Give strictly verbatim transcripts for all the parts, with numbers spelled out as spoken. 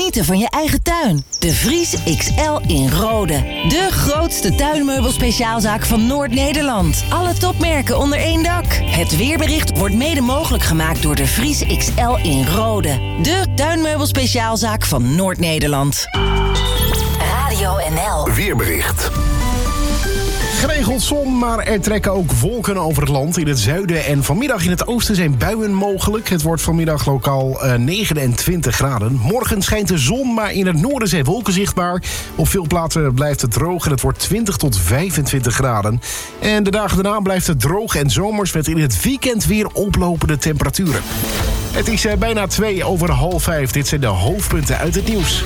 genieten van je eigen tuin. De Vries X L in Rode. De grootste tuinmeubelspeciaalzaak van Noord-Nederland. Alle topmerken onder één dak. Het weerbericht wordt mede mogelijk gemaakt door de Vries X L in Rode. De tuinmeubelspeciaalzaak van Noord-Nederland. Radio N L. Weerbericht. Geregeld zon, maar er trekken ook wolken over het land. In het zuiden en vanmiddag in het oosten zijn buien mogelijk. Het wordt vanmiddag lokaal uh, negenentwintig graden. Morgen schijnt de zon, maar in het noorden zijn wolken zichtbaar. Op veel plaatsen blijft het droog en het wordt twintig tot vijfentwintig graden. En de dagen daarna blijft het droog en zomers met in het weekend weer oplopende temperaturen. Het is uh, bijna twee over half vijf. Dit zijn de hoofdpunten uit het nieuws.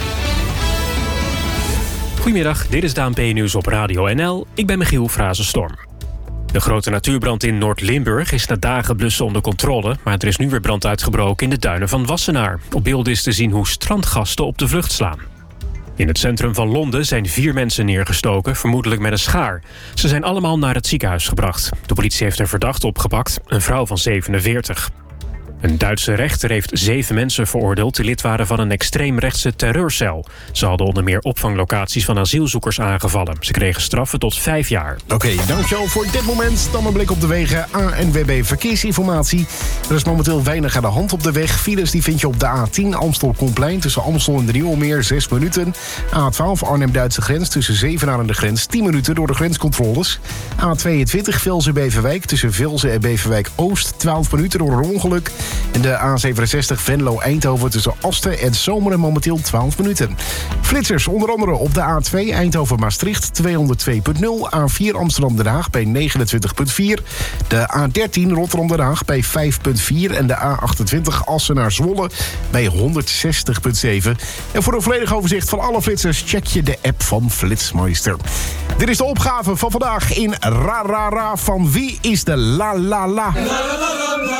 Goedemiddag, dit is de A N P-nieuws op Radio N L. Ik ben Michiel Frazenstorm. De grote natuurbrand in Noord-Limburg is na dagen blussen onder controle, maar er is nu weer brand uitgebroken in de duinen van Wassenaar. Op beelden is te zien hoe strandgasten op de vlucht slaan. In het centrum van Londen zijn vier mensen neergestoken, vermoedelijk met een schaar. Ze zijn allemaal naar het ziekenhuis gebracht. De politie heeft een verdachte opgepakt, een vrouw van zevenenveertig. Een Duitse rechter heeft zeven mensen veroordeeld die lid waren van een extreemrechtse terreurcel. Ze hadden onder meer opvanglocaties van asielzoekers aangevallen. Ze kregen straffen tot vijf jaar. Oké, okay, dankjewel voor dit moment. Dan een blik op de wegen. A N W B Verkeersinformatie. Er is momenteel weinig aan de hand op de weg. Files die vind je op de A tien Amstel-Komplein tussen Amstel en de Nieuwmeer zes minuten. A twaalf Arnhem-Duitse grens tussen Zevenaar en de grens tien minuten door de grenscontroles. A tweeëntwintig Velzen-Beverwijk tussen Velzen en Beverwijk-Oost twaalf minuten door een ongeluk. En de A zevenenzestig Venlo-Eindhoven tussen Asten en Zomeren momenteel twaalf minuten. Flitsers onder andere op de A twee Eindhoven-Maastricht tweehonderdtwee komma nul. A vier Amsterdam-Den Haag bij negenentwintig komma vier. De A dertien Rotterdam-Den Haag bij vijf komma vier. En de A achtentwintig Assen naar Zwolle bij honderdzestig komma zeven. En voor een volledig overzicht van alle flitsers check je de app van Flitsmeister. Dit is de opgave van vandaag in Ra Ra Ra. Van wie is de La La La?